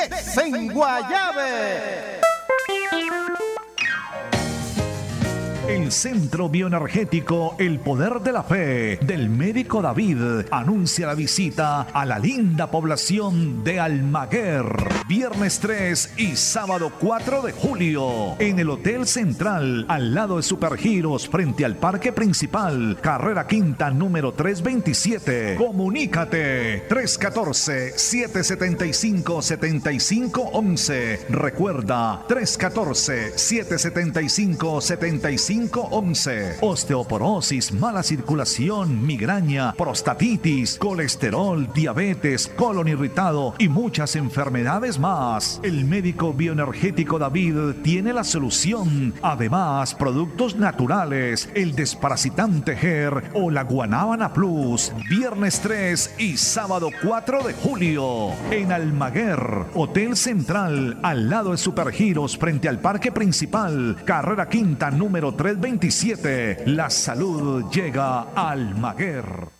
Desenguayabe. El Centro Bioenergético El Poder de la Fe del Médico David anuncia la visita a la linda población de Almaguer, viernes 3 y sábado 4 de julio, en el Hotel Central, al lado de Supergiros, frente al Parque Principal, carrera quinta, número 327. Comunícate 314-775-7511. Recuerda, 314-775-7511. Osteoporosis, mala circulación, migraña, prostatitis, colesterol, diabetes, colon irritado y muchas enfermedades más. El médico bioenergético David tiene la solución. Además, productos naturales, el desparasitante GER o la Guanábana Plus. Viernes 3 y sábado 4 de julio en Almaguer, Hotel Central, al lado de Supergiros, frente al Parque Principal, carrera quinta, número 327. La salud llega a Almaguer.